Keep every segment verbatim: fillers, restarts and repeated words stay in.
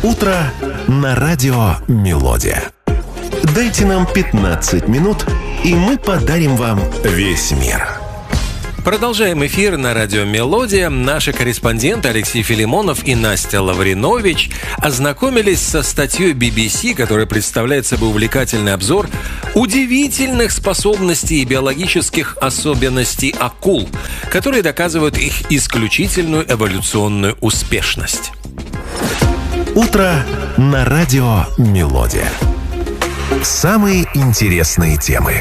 Утро на радио «Мелодия». Дайте нам пятнадцать минут, и мы подарим вам весь мир. Продолжаем эфир на радио «Мелодия». Наши корреспонденты Алексей Филимонов и Настя Лавринович ознакомились со статьей би би си, которая представляет собой увлекательный обзор удивительных способностей и биологических особенностей акул, которые доказывают их исключительную эволюционную успешность. Утро на радио «Мелодия». Самые интересные темы.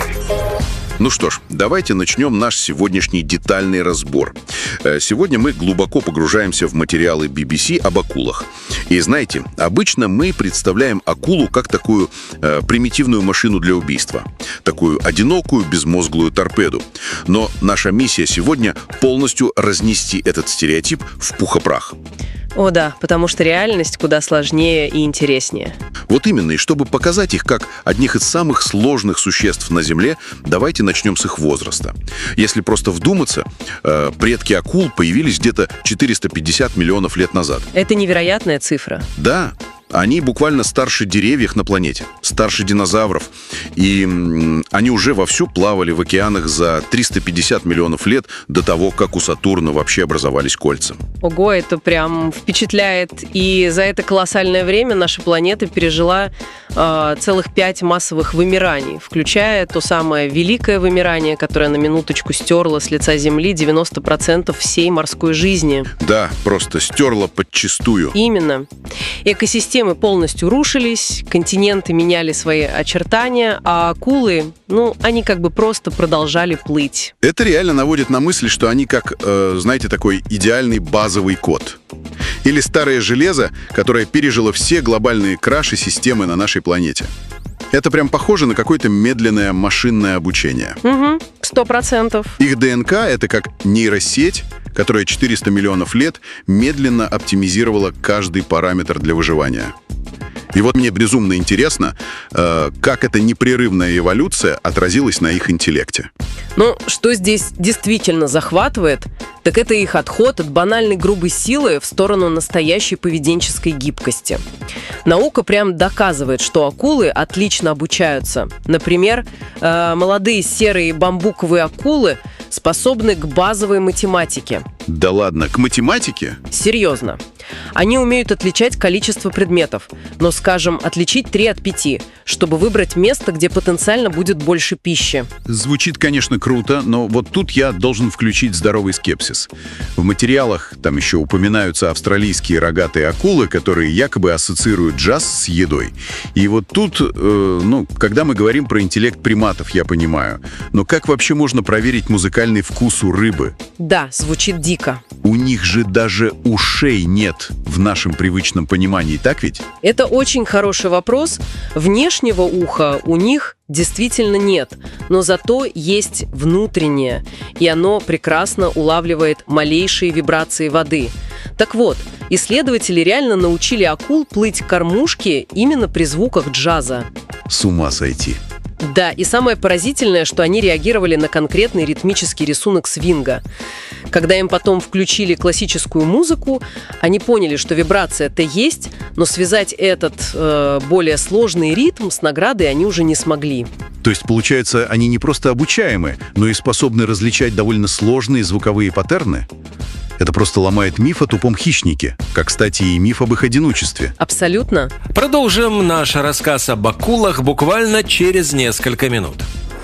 Ну что ж, давайте начнем наш сегодняшний детальный разбор. Сегодня мы глубоко погружаемся в материалы би би си об акулах. И знаете, обычно мы представляем акулу как такую э, примитивную машину для убийства. Такую одинокую, безмозглую торпеду. Но наша миссия сегодня полностью разнести этот стереотип в пух и прах. О да, потому что реальность куда сложнее и интереснее. Вот именно, и чтобы показать их как одних из самых сложных существ на Земле, давайте начнем с их возраста. Если просто вдуматься, э, предки акул появились где-то четыреста пятьдесят миллионов лет назад. Это невероятная цифра. Да, они буквально старше деревьев на планете, старше динозавров. И м, они уже вовсю плавали в океанах за триста пятьдесят миллионов лет до того, как у Сатурна вообще образовались кольца. Ого, это прям впечатляет. И за это колоссальное время наша планета пережила э, целых пять массовых вымираний, включая то самое великое вымирание, которое на минуточку стерло с лица Земли девяносто процентов всей морской жизни. Да, просто стерло подчистую. Именно. Экосистемы полностью рушились, континенты меняли свои очертания, а акулы, ну, они как бы просто продолжали плыть. Это реально наводит на мысль, что они как, э, знаете, такой идеальный базовый код. Или старое железо, которое пережило все глобальные краши системы на нашей планете. Это прям похоже на какое-то медленное машинное обучение. Угу, сто процентов. Их ДНК — это как нейросеть, которая четыреста миллионов лет медленно оптимизировала каждый параметр для выживания. И вот мне безумно интересно, э, как эта непрерывная эволюция отразилась на их интеллекте. Ну, что здесь действительно захватывает, так это их отход от банальной грубой силы в сторону настоящей поведенческой гибкости. Наука прям доказывает, что акулы отлично обучаются. Например, э, молодые серые бамбуковые акулы способны к базовой математике. Да ладно, к математике? Серьезно. Они умеют отличать количество предметов, но, скажем, отличить три от пяти, чтобы выбрать место, где потенциально будет больше пищи. Звучит, конечно, круто, но вот тут я должен включить здоровый скепсис. В материалах там еще упоминаются австралийские рогатые акулы, которые якобы ассоциируют джаз с едой. И вот тут, э, ну, когда мы говорим про интеллект приматов, я понимаю. Но как вообще можно проверить музыкальный вкус у рыбы? Да, звучит дико. У них же даже ушей нет в нашем привычном понимании, так ведь? Это очень хороший вопрос. Внешнего уха у них действительно нет, но зато есть внутреннее, и оно прекрасно улавливает малейшие вибрации воды. Так вот, исследователи реально научили акул плыть к кормушке именно при звуках джаза. С ума сойти. Да, и самое поразительное, что они реагировали на конкретный ритмический рисунок свинга. Когда им потом включили классическую музыку, они поняли, что вибрация-то есть, но связать этот э, более сложный ритм с наградой они уже не смогли. То есть, получается, они не просто обучаемы, но и способны различать довольно сложные звуковые паттерны? Это просто ломает миф о тупом хищнике, как, кстати, и миф об их одиночестве. Абсолютно. Продолжим наш рассказ об акулах буквально через несколько минут.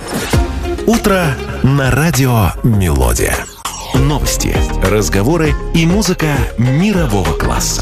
Утро на радио «Мелодия». Новости, разговоры и музыка мирового класса.